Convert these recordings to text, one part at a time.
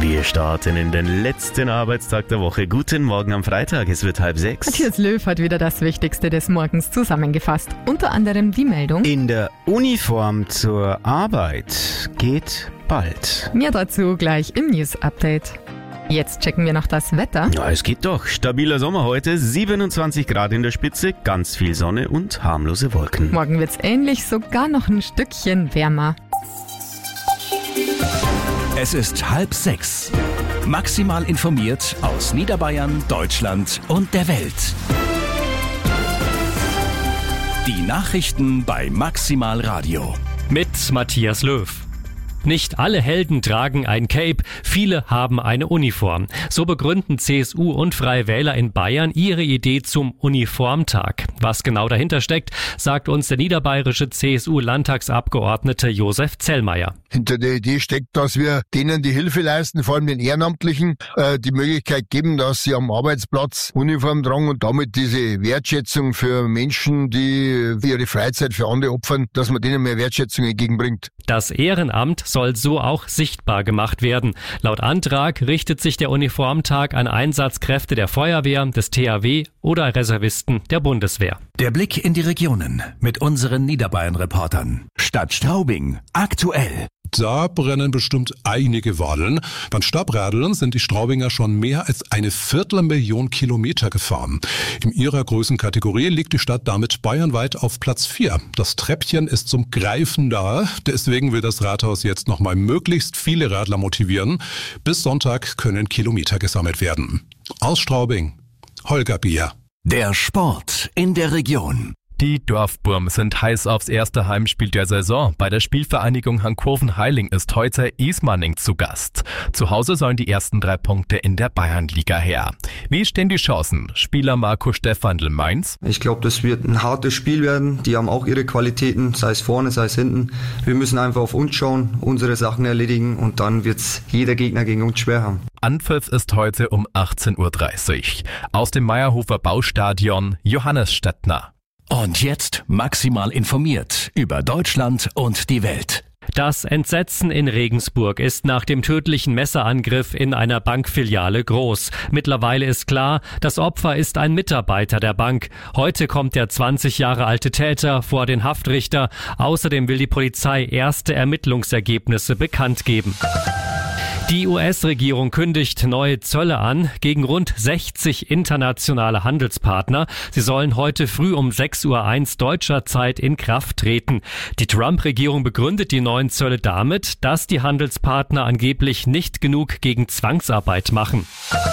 Wir starten in den letzten Arbeitstag der Woche. Guten Morgen am Freitag, es wird 5:30. Matthias Löw hat wieder das Wichtigste des Morgens zusammengefasst. Unter anderem die Meldung: In der Uniform zur Arbeit geht bald. Mehr dazu gleich im News-Update. Jetzt checken wir noch das Wetter. Ja, es geht doch. Stabiler Sommer heute, 27 Grad in der Spitze, ganz viel Sonne und harmlose Wolken. Morgen wird's ähnlich, sogar noch ein Stückchen wärmer. Es ist 5:30. Maximal informiert aus Niederbayern, Deutschland und der Welt. Die Nachrichten bei Maximal Radio. Mit Matthias Löw. Nicht alle Helden tragen ein Cape, viele haben eine Uniform. So begründen CSU und Freie Wähler in Bayern ihre Idee zum Uniformtag. Was genau dahinter steckt, sagt uns der niederbayerische CSU-Landtagsabgeordnete Josef Zellmeier. Hinter der Idee steckt, dass wir denen die Hilfe leisten, vor allem den Ehrenamtlichen, die Möglichkeit geben, dass sie am Arbeitsplatz Uniform tragen und damit diese Wertschätzung für Menschen, die ihre Freizeit für andere opfern, dass man denen mehr Wertschätzung entgegenbringt. Das Ehrenamt soll so auch sichtbar gemacht werden. Laut Antrag richtet sich der Uniformtag an Einsatzkräfte der Feuerwehr, des THW oder Reservisten der Bundeswehr. Der Blick in die Regionen mit unseren Niederbayern-Reportern. Stadt Straubing, aktuell. Da brennen bestimmt einige Wahlen. Beim Stabradeln sind die Straubinger schon mehr als 250.000 Kilometer gefahren. In ihrer Größenkategorie liegt die Stadt damit bayernweit auf Platz 4. Das Treppchen ist zum Greifen nahe. Deswegen will das Rathaus jetzt nochmal möglichst viele Radler motivieren. Bis Sonntag können Kilometer gesammelt werden. Aus Straubing, Holger Bier. Der Sport in der Region. Die Dorfburm sind heiß aufs erste Heimspiel der Saison. Bei der Spielvereinigung Hankoven-Heiling ist heute Ismaning zu Gast. Zu Hause sollen die ersten 3 Punkte in der Bayernliga her. Wie stehen die Chancen? Spieler Marco Stefandl, Mainz. Ich glaube, das wird ein hartes Spiel werden. Die haben auch ihre Qualitäten, sei es vorne, sei es hinten. Wir müssen einfach auf uns schauen, unsere Sachen erledigen und dann wird's jeder Gegner gegen uns schwer haben. Anpfiff ist heute um 18:30 Uhr. Aus dem Meierhofer Baustadion Johannes Stettner. Und jetzt maximal informiert über Deutschland und die Welt. Das Entsetzen in Regensburg ist nach dem tödlichen Messerangriff in einer Bankfiliale groß. Mittlerweile ist klar, das Opfer ist ein Mitarbeiter der Bank. Heute kommt der 20 Jahre alte Täter vor den Haftrichter. Außerdem will die Polizei erste Ermittlungsergebnisse bekannt geben. Die US-Regierung kündigt neue Zölle an gegen rund 60 internationale Handelspartner. Sie sollen heute früh um 6:01 Uhr deutscher Zeit in Kraft treten. Die Trump-Regierung begründet die neuen Zölle damit, dass die Handelspartner angeblich nicht genug gegen Zwangsarbeit machen.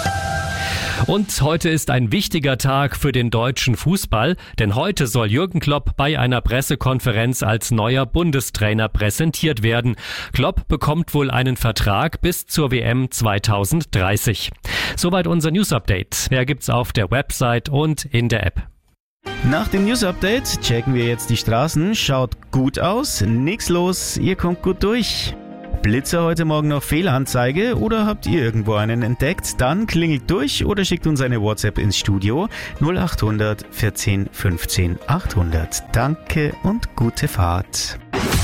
Und heute ist ein wichtiger Tag für den deutschen Fußball, denn heute soll Jürgen Klopp bei einer Pressekonferenz als neuer Bundestrainer präsentiert werden. Klopp bekommt wohl einen Vertrag bis zur WM 2030. Soweit unser News-Update. Mehr gibt's auf der Website und in der App. Nach dem News-Update checken wir jetzt die Straßen. Schaut gut aus, nix los, ihr kommt gut durch. Blitzer heute Morgen noch Fehlanzeige oder habt ihr irgendwo einen entdeckt? Dann klingelt durch oder schickt uns eine WhatsApp ins Studio 0800 14 15 800. Danke und gute Fahrt.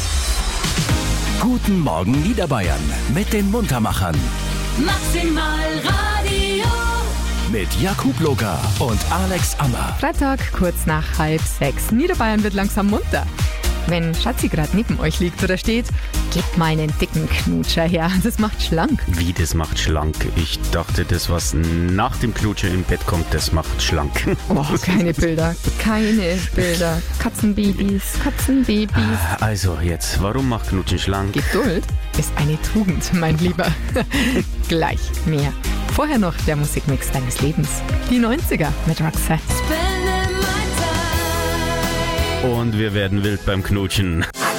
Guten Morgen Niederbayern mit den Muntermachern. Maximal Radio. Mit Jakub Loga und Alex Ammer. Freitag, kurz nach 5:30. Niederbayern wird langsam munter. Wenn Schatzi gerade neben euch liegt oder steht, gebt mal einen dicken Knutscher her. Das macht schlank. Wie, das macht schlank? Ich dachte, das, was nach dem Knutschen im Bett kommt, das macht schlank. Oh, keine Bilder. Keine Bilder. Katzenbabys. Also jetzt, warum macht Knutschen schlank? Geduld ist eine Tugend, mein Lieber. Gleich mehr. Vorher noch der Musikmix deines Lebens. Die 90er mit Roxette. Und wir werden wild beim Knutschen.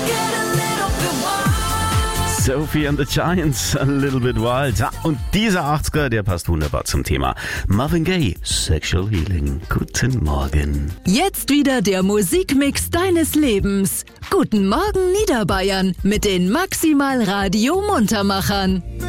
Sophie and the Giants, a little bit wild. Und dieser 80er, der passt wunderbar zum Thema. Marvin Gaye, Sexual Healing. Guten Morgen. Jetzt wieder der Musikmix deines Lebens. Guten Morgen Niederbayern mit den Maximal Radio Muntermachern.